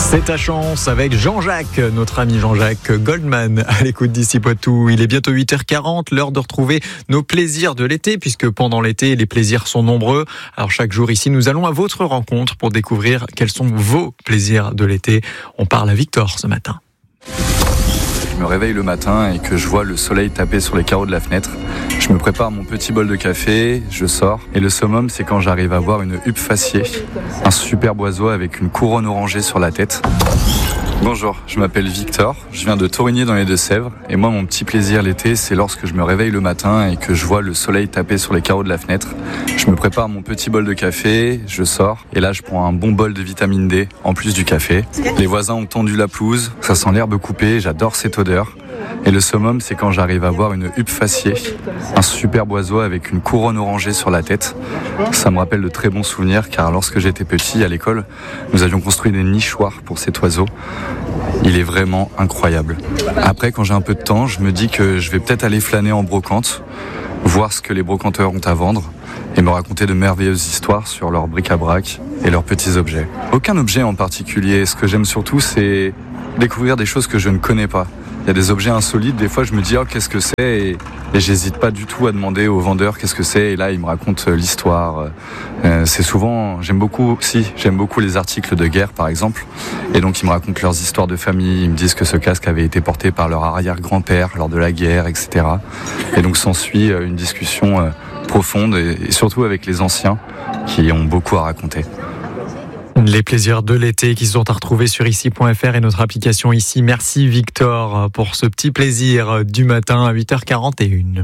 C'est ta chance avec Jean-Jacques, notre ami Jean-Jacques Goldman à l'écoute d'ici Poitou. Il est bientôt 8h40, l'heure de retrouver nos plaisirs de l'été, puisque pendant l'été, les plaisirs sont nombreux. Alors chaque jour ici, nous allons à votre rencontre pour découvrir quels sont vos plaisirs de l'été. On parle à Victor ce matin. Je me réveille le matin et que je vois le soleil taper sur les carreaux de la fenêtre. Je me prépare mon petit bol de café, je sors. Et le summum, c'est quand j'arrive à voir une huppe faciée, un superbe oiseau avec une couronne orangée sur la tête. Bonjour, je m'appelle Victor, je viens de Torigny dans les Deux-Sèvres. Et moi, mon petit plaisir l'été, c'est lorsque je me réveille le matin et que je vois le soleil taper sur les carreaux de la fenêtre. Je me prépare mon petit bol de café, je sors. Et là, je prends un bon bol de vitamine D, en plus du café. Les voisins ont tendu la pelouse, ça sent l'herbe coupée, j'adore cette odeur. Et le summum, c'est quand j'arrive à voir une huppe faciée, un superbe oiseau avec une couronne orangée sur la tête. Ça me rappelle de très bons souvenirs, car lorsque j'étais petit à l'école, nous avions construit des nichoirs pour cet oiseau. Il est vraiment incroyable. Après, quand j'ai un peu de temps, je me dis que je vais peut-être aller flâner en brocante, voir ce que les brocanteurs ont à vendre et me raconter de merveilleuses histoires sur leurs bric-à-brac et leurs petits objets. Aucun objet en particulier. Ce que j'aime surtout, c'est découvrir des choses que je ne connais pas. Il y a des objets insolites, des fois je me dis qu'est-ce que c'est et j'hésite pas du tout à demander aux vendeurs qu'est-ce que c'est et là ils me racontent l'histoire. C'est souvent, j'aime beaucoup les articles de guerre par exemple et donc ils me racontent leurs histoires de famille, ils me disent que ce casque avait été porté par leur arrière-grand-père lors de la guerre, etc. Et donc s'ensuit une discussion profonde et surtout avec les anciens qui ont beaucoup à raconter. Les plaisirs de l'été qui sont à retrouver sur ici.fr et notre application ici. Merci Victor pour ce petit plaisir du matin à 8h41.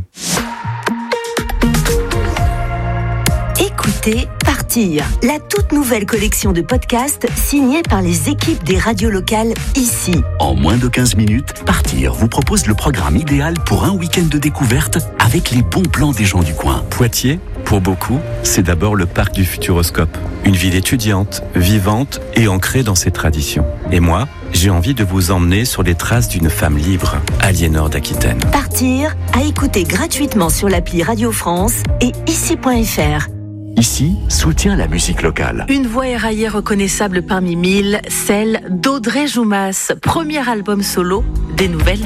Écoutez Partir, la toute nouvelle collection de podcasts signée par les équipes des radios locales ici. En moins de 15 minutes, Partir vous propose le programme idéal pour un week-end de découverte avec les bons plans des gens du coin. Poitiers, pour beaucoup, c'est d'abord le parc du Futuroscope. Une ville étudiante, vivante et ancrée dans ses traditions. Et moi, j'ai envie de vous emmener sur les traces d'une femme libre, Aliénor d'Aquitaine. Partir, à écouter gratuitement sur l'appli Radio France et ici.fr. Ici, soutient la musique locale. Une voix éraillée reconnaissable parmi mille, celle d'Audrey Joumas, premier album solo des Nouvelles